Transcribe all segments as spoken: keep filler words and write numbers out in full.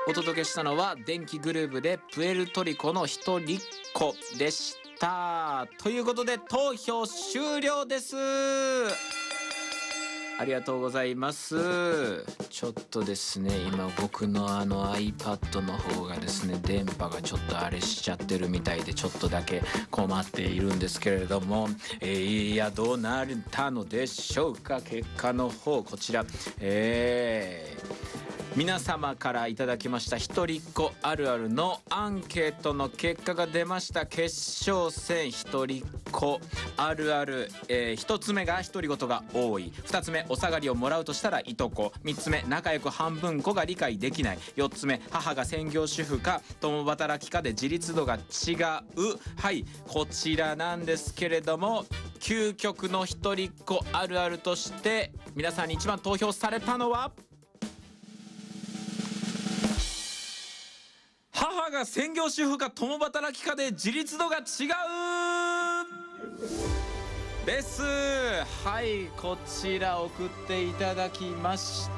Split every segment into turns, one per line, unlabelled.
お届けしたのは電気グルーヴでプエルトリコの一人っ子でした。ということで投票終了です。ありがとうございます。ちょっとですね、今僕のあの iPad の方がですね、電波がちょっとあれしちゃってるみたいで、ちょっとだけ困っているんですけれども、えー、いやどうなったのでしょうか。結果の方こちら、えー皆様からいただきました一人っ子あるあるのアンケートの結果が出ました。決勝戦一人っ子あるある、えー、一つ目が独り言が多い、二つ目お下がりをもらうとしたらいとこ、三つ目仲良く半分子が理解できない、四つ目母が専業主婦か共働きかで自立度が違う。はい、こちらなんですけれども、究極の一人っ子あるあるとして皆さんに一番投票されたのは、母が専業主婦か共働きかで自立度が違うです。はい、こちら送っていただきました。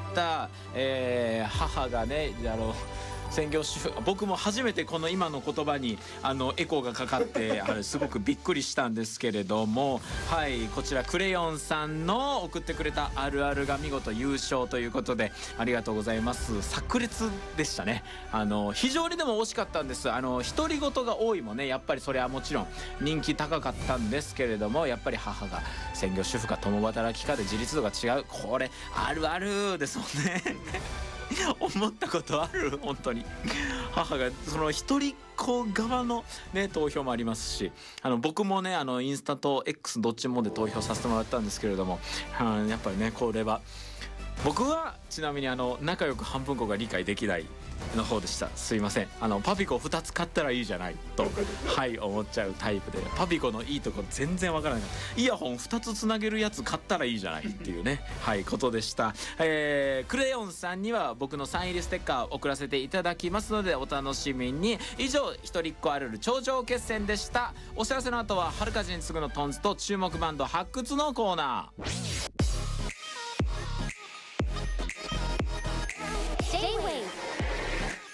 えー、母がね、あの専業主婦、僕も初めてこの今の言葉にあのエコーがかかってあれすごくびっくりしたんですけれども、はい、こちらクレヨンさんの送ってくれたあるあるが見事優勝ということでありがとうございます。炸裂でしたね。あの非常にでも惜しかったんです。あの独り言が多いもね、やっぱりそれはもちろん人気高かったんですけれども、やっぱり母が専業主婦か共働きかで自立度が違う、これあるあるですもんね思ったことある。本当に母がその一人っ子側のね投票もありますし、あの僕もねあのインスタと X どっちもで投票させてもらったんですけれども、はやっぱりねこれは僕はちなみにあの仲良く半分子が理解できないの方でした。すいません。あのパピコふたつ買ったらいいじゃないとはい思っちゃうタイプで、パピコのいいところ全然わからない。イヤホンふたつつなげるやつ買ったらいいじゃないっていうねはいことでした。えー、クレヨンさんには僕のサイン入りステッカーを送らせていただきますのでお楽しみに。以上一人っ子あるある頂上決戦でした。お知らせの後は春風に次ぐのトンズと注目バンド発掘のコーナー。